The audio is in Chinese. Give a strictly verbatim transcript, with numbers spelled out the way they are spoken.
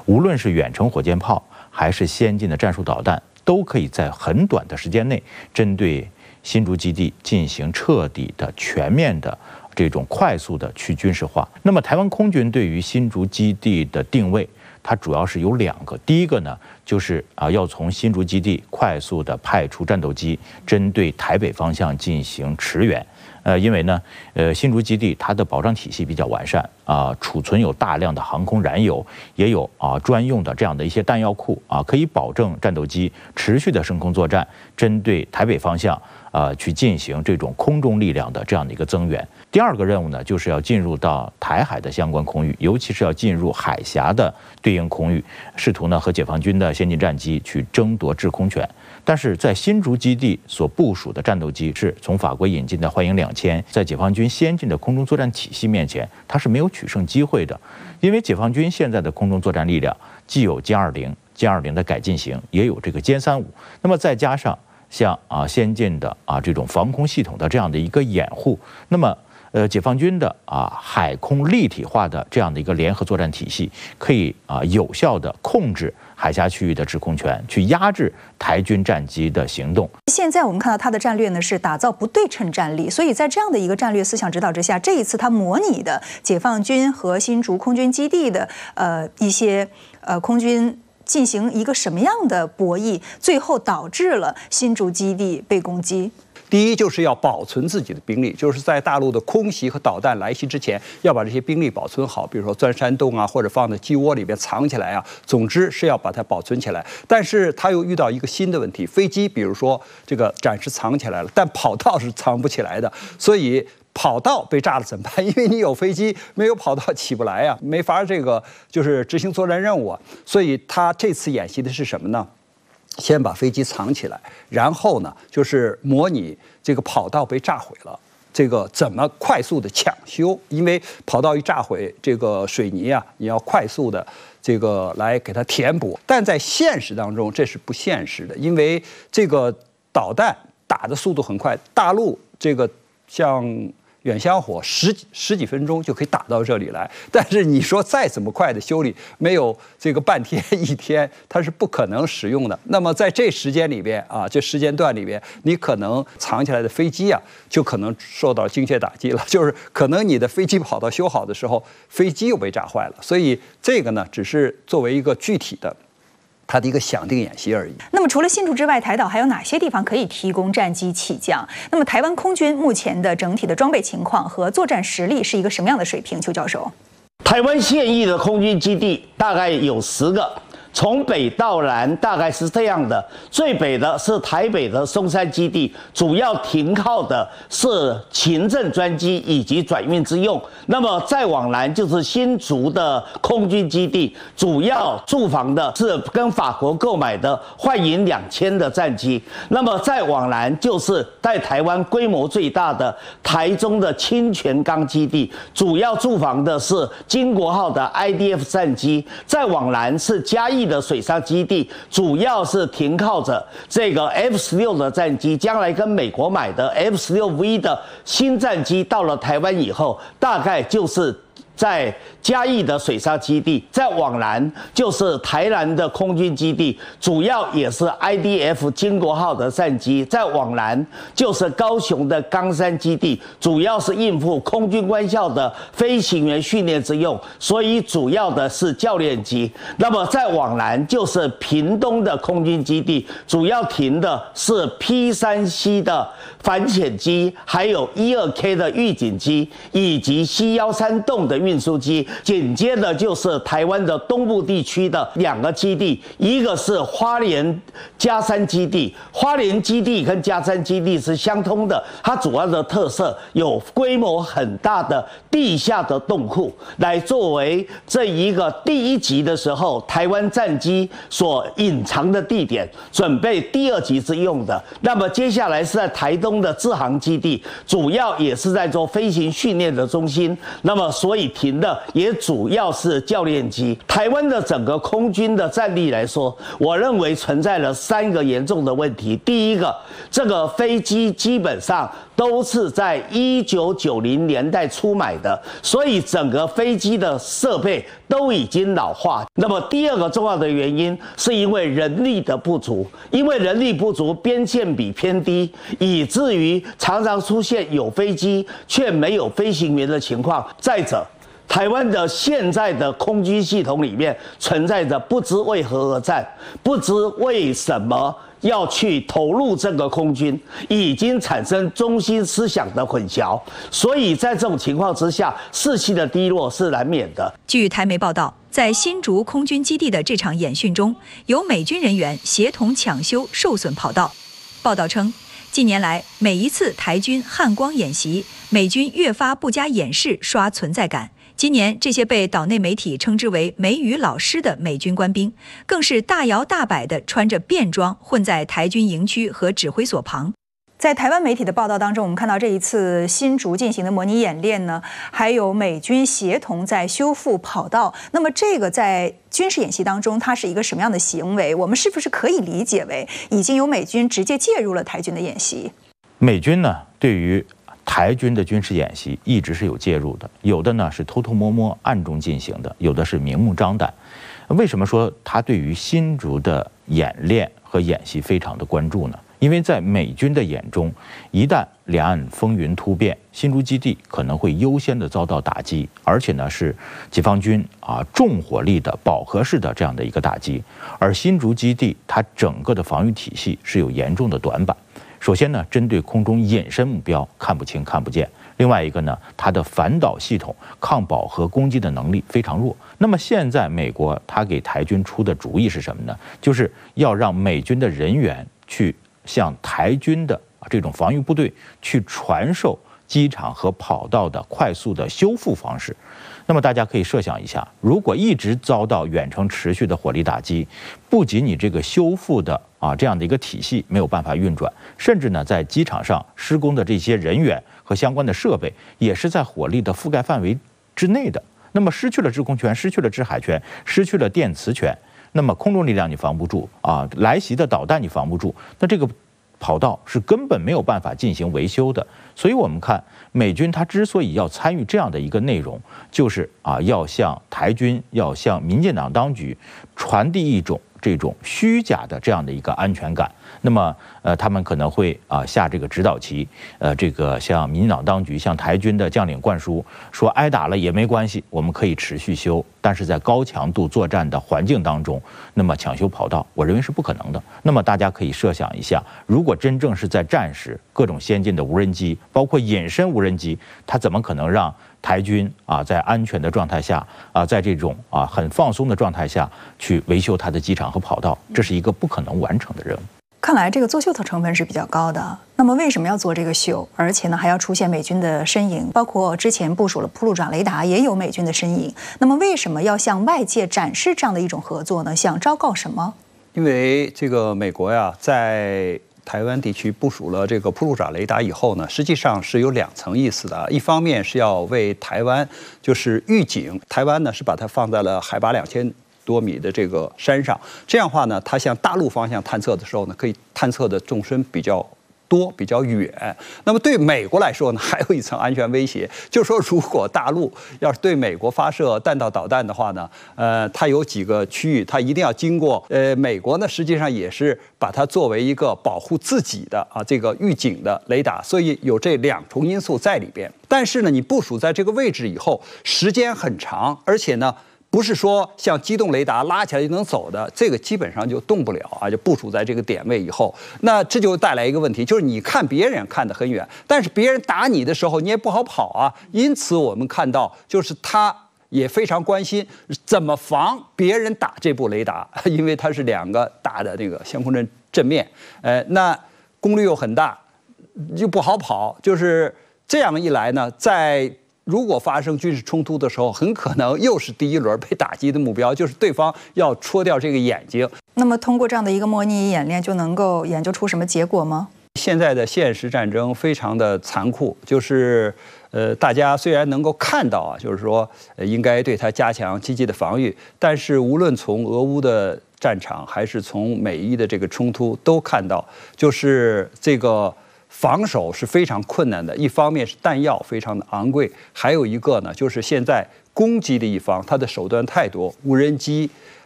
无论是远程火箭炮还是先进的战术导弹，都可以在很短的时间内针对新竹基地进行彻底的、全面的这种快速的去军事化。那么，台湾空军对于新竹基地的定位，它主要是有两个。第一个呢，就是啊，要从新竹基地快速的派出战斗机，针对台北方向进行驰援。呃，因为呢，呃，新竹基地它的保障体系比较完善啊，储存有大量的航空燃油，也有啊专用的这样的一些弹药库啊，可以保证战斗机持续的升空作战，针对台北方向啊去进行这种空中力量的这样的一个增援。第二个任务呢，就是要进入到台海的相关空域，尤其是要进入海峡的对应空域，试图呢和解放军的先进战机去争夺制空权。但是在新竹基地所部署的战斗机是从法国引进的幻影两千，在解放军先进的空中作战体系面前，它是没有取胜机会的。因为解放军现在的空中作战力量既有歼二零、歼二零的改进型，也有这个歼三五，那么再加上像啊先进的啊这种防空系统的这样的一个掩护，那么呃解放军的啊海空立体化的这样的一个联合作战体系，可以啊有效的控制海峡区域的制空权，去压制台军战机的行动。 现在我们看到它的战略呢是打造不对称战力，所以在这样的一个战略思想指导之下，这一次它模拟的解放军和新竹空军基地的呃一些呃空军进行一个什么样的博弈，最后导致了新竹基地被攻击。 第一就是要保存自己的兵力，就是在大陆的空袭和导弹来袭之前，要把这些兵力保存好，比如说钻山洞啊，或者放在鸡窝里边藏起来啊，总之是要把它保存起来。但是他又遇到一个新的问题，飞机比如说这个暂时藏起来了，但跑道是藏不起来的，所以跑道被炸了怎么办？因为你有飞机，没有跑道起不来啊，没法这个就是执行作战任务啊。所以他这次演习的是什么呢？先把飞机藏起来，然后呢，就是模拟这个跑道被炸毁了，这个怎么快速的抢修？因为跑道一炸毁，这个水泥啊，你要快速的这个来给它填补。但在现实当中，这是不现实的，因为这个导弹打的速度很快，大陆这个像远香火十几十几分钟就可以打到这里来，但是你说再怎么快的修理，没有这个半天一天，它是不可能使用的。那么在这时间里边啊，这时间段里边，你可能藏起来的飞机啊，就可能受到精确打击了，就是可能你的飞机跑道修好的时候，飞机又被炸坏了。所以这个呢，只是作为一个具体的它的一个想定演习而已。 那么除了新竹之外，台岛还有哪些地方可以提供战机起降？那么台湾空军目前的整体的装备情况和作战实力是一个什么样的水平？邱教授， 台湾现役的空军基地大概有十个。从北到南大概是这样的，最北的是台北的松山基地，主要停靠的是勤政专机以及转运之用。那么再往南就是新竹的空军基地，主要驻防的是跟法国购买的幻影两千的战机。那么再往南就是在台湾规模最大的台中的清泉岗基地，主要驻防的是金国号的 I D F 战机。再往南是嘉义的水上基地，主要是停靠着这个 F 十六的战机，将来跟美国买的 F 十六 V 的新战机到了台湾以后，大概就是在嘉义的水上基地。再往南就是台南的空军基地，主要也是 I D F 金国号的战机。再往南就是高雄的冈山基地，主要是应付空军官校的飞行员训练之用，所以主要的是教练机。那么再往南就是屏东的空军基地，主要停的是 P 三 C 的反潜机，还有 一二 K 的预警机，以及 C 一三洞的运输机。紧接着就是台湾的东部地区的两个基地，一个是花莲嘉山基地，花莲基地跟嘉山基地是相通的，它主要的特色有规模很大的地下的洞库，来作为这一个第一级的时候台湾战机所隐藏的地点，准备第二级之用的。那么接下来是在台东的志航基地，主要也是在做飞行训练的中心。那么所以停的也主要是教练机。台湾的整个空军的战力来说，我认为存在了三个严重的问题。第一个，这个飞机基本上都是在一九九零年代初买的，所以整个飞机的设备都已经老化。那么第二个重要的原因，是因为人力的不足，因为人力不足，边线比偏低，以至于常常出现有飞机却没有飞行员的情况。再者，台湾的现在的空军系统里面存在着不知为何而战，不知为什么要去投入这个空军，已经产生中心思想的混淆，所以在这种情况之下，士气的低落是难免的。 据台媒报道，在新竹空军基地的这场演训中，有美军人员协同抢修受损跑道。报道称，近年来每一次台军汉光演习，美军越发不加掩饰刷存在感。今年，这些被岛内媒体称之为“美语老师”的美军官兵，更是大摇大摆地穿着便装混在台军营区和指挥所旁。在台湾媒体的报道当中，我们看到这一次新竹进行的模拟演练呢，还有美军协同在修复跑道。那么，这个在军事演习当中，它是一个什么样的行为？我们是不是可以理解为已经有美军直接介入了台军的演习？ 美军呢，对于台军的军事演习一直是有介入的，有的呢是偷偷摸摸、暗中进行的，有的是明目张胆。为什么说他对于新竹的演练和演习非常的关注呢？因为在美军的眼中，一旦两岸风云突变，新竹基地可能会优先的遭到打击，而且呢是解放军啊重火力的饱和式的这样的一个打击。而新竹基地它整个的防御体系是有严重的短板。首先呢，针对空中隐身目标看不清看不见；另外一个呢，它的反导系统抗饱和攻击的能力非常弱。那么现在美国他给台军出的主意是什么呢？就是要让美军的人员去向台军的这种防御部队去传授机场和跑道的快速的修复方式。那么大家可以设想一下，如果一直遭到远程持续的火力打击，不仅你这个修复的啊这样的一个体系没有办法运转，甚至呢在机场上施工的这些人员和相关的设备也是在火力的覆盖范围之内的。那么失去了制空权，失去了制海权，失去了电磁权，那么空中力量你防不住啊，来袭的导弹你防不住，那这个跑道是根本没有办法进行维修的。所以我们看美军他之所以要参与这样的一个内容，就是啊要向台军、要向民进党当局传递一种这种虚假的这样的一个安全感。那么呃他们可能会啊下这个指导棋，呃这个向民进党当局、向台军的将领灌输说，挨打了也没关系，我们可以持续修。但是在高强度作战的环境当中，那么抢修跑道，我认为是不可能的。那么大家可以设想一下，如果真正是在战时，各种先进的无人机，包括隐身无人机，它怎么可能让台军啊在安全的状态下啊，在这种啊很放松的状态下去维修它的机场和跑道？这是一个不可能完成的任务。 看来这个作秀的成分是比较高的。那么为什么要做这个秀？而且呢还要出现美军的身影，包括之前部署了铺路爪雷达也有美军的身影。那么为什么要向外界展示这样的一种合作呢？想昭告什么？ 因为这个美国呀，在台湾地区部署了这个铺路爪雷达以后呢，实际上是有两层意思的。一方面是要为台湾就是预警，台湾呢是把它放在了海拔两千多米的这个山上，这样的话呢，它向大陆方向探测的时候呢，可以探测的纵深比较多、比较远。那么对美国来说呢，还有一层安全威胁，就是说，如果大陆要是对美国发射弹道导弹的话呢，呃，它有几个区域，它一定要经过。呃，美国呢，实际上也是把它作为一个保护自己的啊这个预警的雷达，所以有这两重因素在里边。但是呢，你部署在这个位置以后，时间很长，而且呢，不是说像机动雷达拉起来就能走的，这个基本上就动不了啊！就部署在这个点位以后，那这就带来一个问题，就是你看别人看得很远，但是别人打你的时候你也不好跑啊。因此我们看到，就是他也非常关心怎么防别人打这部雷达，因为它是两个大的这个相控阵阵面，呃，那功率又很大，就不好跑。就是这样一来呢，在如果发生军事冲突的时候，很可能又是第一轮被打击的目标，就是对方要戳掉这个眼睛。 那么通过这样的一个模拟演练，就能够研究出什么结果吗？ 现在的现实战争非常的残酷，就是呃，大家虽然能够看到啊，就是说，呃，应该对它加强积极的防御，但是无论从俄乌的战场，还是从美伊的这个冲突，都看到，就是这个防守是非常困难的。一方面是弹药非常的昂贵，还有一个呢，就是现在攻击的一方，它的手段太多，无人机。